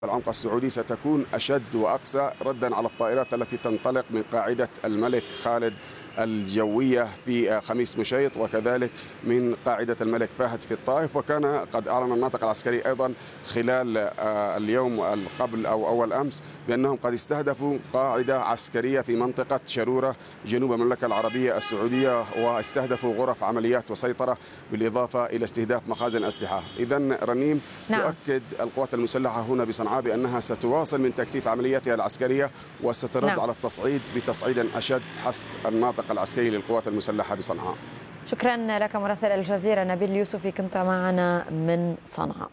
العمق السعودي ستكون أشد وأقسى ردا على الطائرات التي تنطلق من قاعدة الملك خالد الجوية في خميس مشيط، وكذلك من قاعدة الملك فهد في الطائف. وكان قد أعلن الناطق العسكري أيضا خلال اليوم قبل أو أول أمس بأنهم قد استهدفوا قاعدة عسكرية في منطقة شرورة جنوب المملكة العربية السعودية، واستهدفوا غرف عمليات وسيطرة بالإضافة إلى استهداف مخازن أسلحة. إذن رنيم، تؤكد القوات المسلحة هنا بصنعاء بأنها ستواصل من تكثيف عملياتها العسكرية وسترد على التصعيد بتصعيد أشد حسب الناطق العسكري للقوات المسلحة بصنعاء. شكرا لك مراسل الجزيرة نبيل يوسفي، كنت معنا من صنعاء.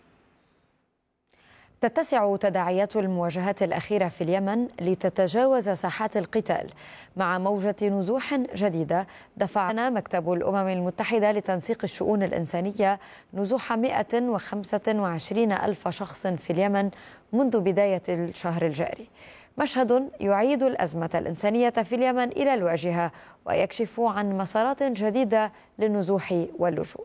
تتسع تداعيات المواجهات الأخيرة في اليمن لتتجاوز ساحات القتال مع موجة نزوح جديدة. دفعنا مكتب الأمم المتحدة لتنسيق الشؤون الإنسانية نزوح 125 ألف شخص في اليمن منذ بداية الشهر الجاري. مشهد يعيد الأزمة الإنسانية في اليمن إلى الواجهة ويكشف عن مسارات جديدة للنزوح واللجوء.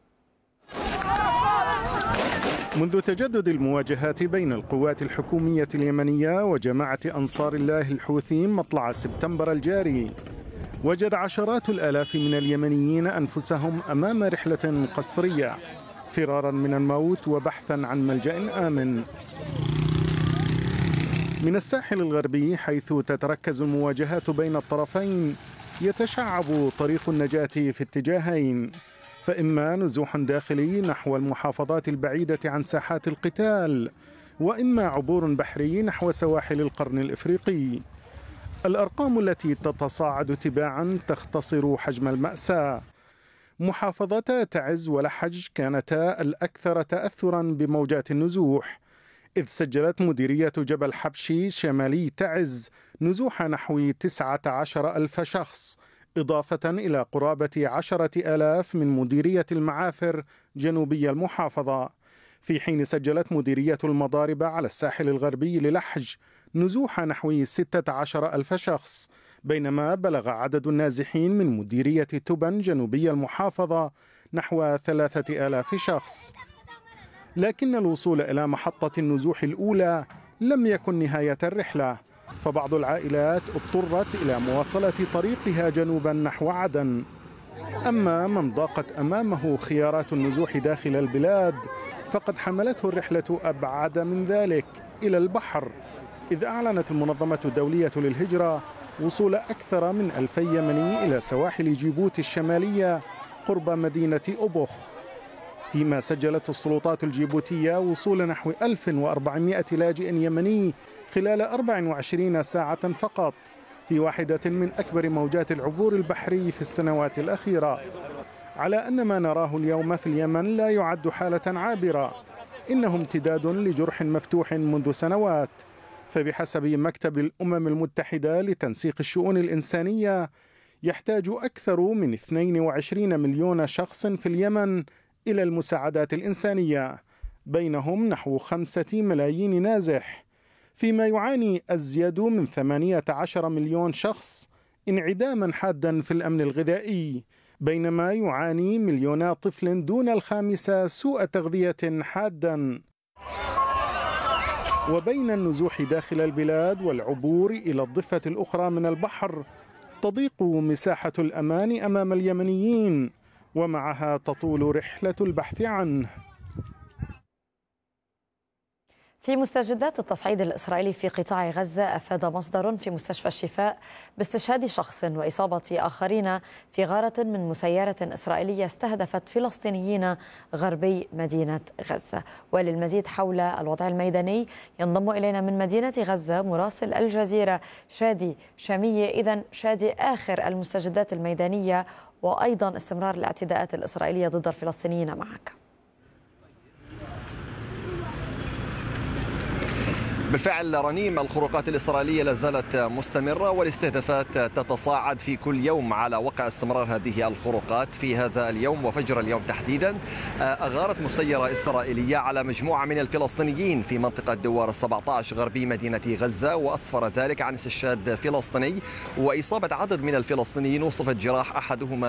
منذ تجدد المواجهات بين القوات الحكومية اليمنية وجماعة أنصار الله الحوثيين مطلع سبتمبر الجاري، وجد عشرات الآلاف من اليمنيين أنفسهم أمام رحلة قسرية فرارا من الموت وبحثا عن ملجأ آمن. من الساحل الغربي حيث تتركز المواجهات بين الطرفين يتشعب طريق النجاة في اتجاهين، فإما نزوح داخلي نحو المحافظات البعيدة عن ساحات القتال، وإما عبور بحري نحو سواحل القرن الإفريقي. الأرقام التي تتصاعد تباعا تختصر حجم المأساة. محافظتا تعز ولحج كانتا الأكثر تأثرا بموجات النزوح، إذ سجلت مديرية جبل حبشي شمالي تعز نزوح نحو 19 ألف شخص، إضافة إلى قرابة 10,000 من مديرية المعافر جنوبي المحافظة، في حين سجلت مديرية المضاربة على الساحل الغربي للحج نزوح نحو 16 ألف شخص، بينما بلغ عدد النازحين من مديرية تبن جنوبي المحافظة نحو 3,000 شخص. لكن الوصول إلى محطة النزوح الأولى لم يكن نهاية الرحلة، فبعض العائلات اضطرت إلى مواصلة طريقها جنوبا نحو عدن. أما من ضاقت أمامه خيارات النزوح داخل البلاد فقد حملته الرحلة أبعد من ذلك إلى البحر، إذ أعلنت المنظمة الدولية للهجرة وصول أكثر من 2000 يمني إلى سواحل جيبوتي الشمالية قرب مدينة أبوخ، فيما سجلت السلطات الجيبوتية وصول نحو 1400 لاجئ يمني خلال 24 ساعة فقط، في واحدة من أكبر موجات العبور البحري في السنوات الأخيرة. على أن ما نراه اليوم في اليمن لا يعد حالة عابرة، إنه امتداد لجرح مفتوح منذ سنوات. فبحسب مكتب الأمم المتحدة لتنسيق الشؤون الإنسانية يحتاج أكثر من 22 مليون شخص في اليمن إلى المساعدات الإنسانية، بينهم نحو 5 ملايين نازح، فيما يعاني أزيد من 18 مليون شخص انعداما حادا في الأمن الغذائي، بينما يعاني مليون طفل دون الخامسة سوء تغذية حادا. وبين النزوح داخل البلاد والعبور إلى الضفة الأخرى من البحر تضيق مساحة الأمان أمام اليمنيين، ومعها تطول رحلة البحث عنه. في مستجدات التصعيد الإسرائيلي في قطاع غزة، أفاد مصدر في مستشفى الشفاء باستشهاد شخص وإصابة آخرين في غارة من مسيرة إسرائيلية استهدفت فلسطينيين غربي مدينة غزة. وللمزيد حول الوضع الميداني ينضم إلينا من مدينة غزة مراسل الجزيرة شادي شامية. إذن شادي، آخر المستجدات الميدانية وأيضا استمرار الاعتداءات الإسرائيلية ضد الفلسطينيين معك. بالفعل رنيم، الخروقات الإسرائيلية لازالت مستمرة والاستهدافات تتصاعد في كل يوم على وقع استمرار هذه الخروقات. في هذا اليوم وفجر اليوم تحديدا أغارت مسيرة إسرائيلية على مجموعة من الفلسطينيين في منطقة دوار 17 غربي مدينة غزة، وأسفر ذلك عن استشهاد فلسطيني وإصابة عدد من الفلسطينيين وصفت جراح أحدهما